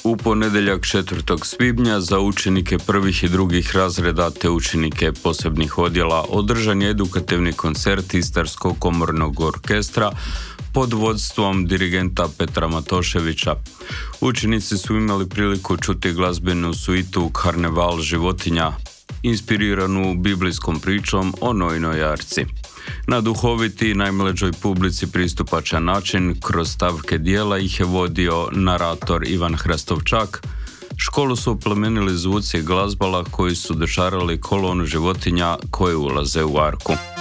U ponedjeljak 4. svibnja za učenike prvih i drugih razreda te učenike posebnih odjela održan je edukativni koncert Istarskog komornog orkestra pod vodstvom dirigenta Petra Matoševića. Učenici su imali priliku čuti glazbenu suitu Karneval životinja, inspiriranu biblijskom pričom o Noinoj jarci. Na duhoviti najmlađoj publici pristupačan način kroz stavke dijela ih je vodio narator Ivan Hrastovčak. Školu su oplemenili zvuci glazbala koji su dočarali kolonu životinja koje ulaze u arku.